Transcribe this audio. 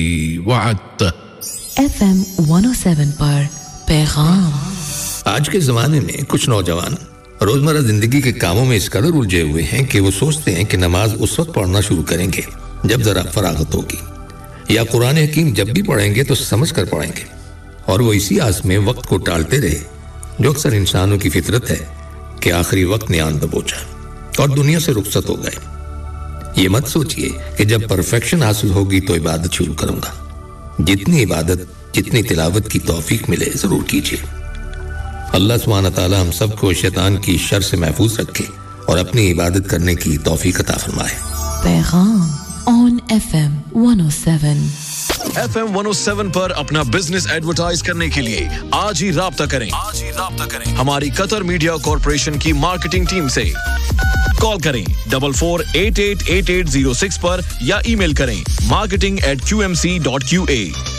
वअदत FM 107 पर पैगाम। आज के ज़माने में कुछ नौजवान रोज़मर्रा ज़िंदगी के कामों में इस कदर उलझे हुए हैं कि वो सोचते हैं कि नमाज उस वक्त पढ़ना शुरू करेंगे जब ज़रा फरागत होगी, या कुरान हकीम जब भी पढ़ेंगे तो समझ कर पढ़ेंगे, और वो इसी आस में वक्त को टालते रहे जो अक्सर इंसानों की फितरत है कि आखिरी वक्त ने आन दबोचा और दुनिया से रुखसत हो गए। ये मत सोचिए कि जब परफेक्शन हासिल होगी तो इबादत शुरू करूंगा। जितनी इबादत, जितनी तिलावत की तौफीक मिले ज़रूर कीजिए। अल्लाह सुब्हान ताला हम सबको शैतान की शर से महफूज रखे और अपनी इबादत करने की तौफीक अता फरमाए। पैगाम ऑन FM 107। FM 107 पर अपना बिजनेस एडवर्टाइज करने के लिए आज ही राब्ता करें हमारी कतर मीडिया कॉर्पोरेशन की मार्केटिंग टीम से। कॉल करें 44888806 पर या ईमेल करें marketing@qmc.qa।